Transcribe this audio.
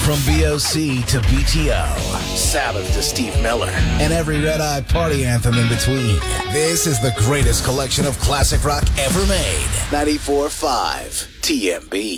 From BOC to BTO, Sabbath to Steve Miller, and every Red Eye party anthem in between. This is the greatest collection of classic rock ever made. 94.5 TMB.